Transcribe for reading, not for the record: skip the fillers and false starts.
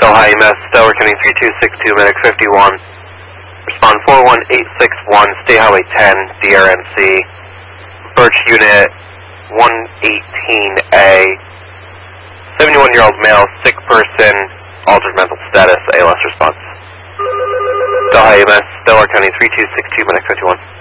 Delhi EMS, Delaware County 3262, medic 51. Respond 41861, State Highway 10, DRMC. Birch Unit 118A. 71-year-old male, sick person, altered mental status, ALS response. Delhi EMS, Delaware County 3262, medic 51.